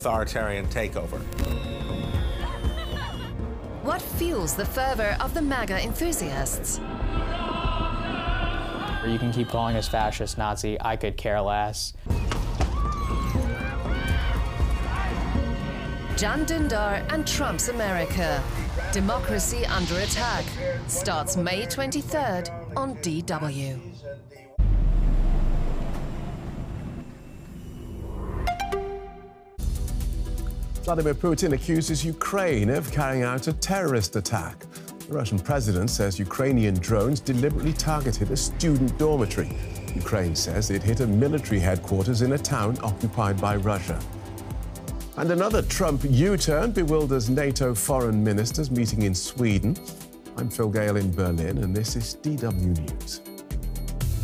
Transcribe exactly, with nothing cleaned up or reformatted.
authoritarian takeover. What fuels the fervor of the MAGA enthusiasts? You can keep calling us fascist, Nazi, I could care less. Jan Dündar and Trump's America. Democracy Under Attack starts May twenty-third on D W. Vladimir Putin accuses Ukraine of carrying out a terrorist attack. The Russian president says Ukrainian drones deliberately targeted a student dormitory. Ukraine says it hit a military headquarters in a town occupied by Russia. And another Trump U-turn bewilders NATO foreign ministers meeting in Sweden. I'm Phil Gale in Berlin, and this is D W News.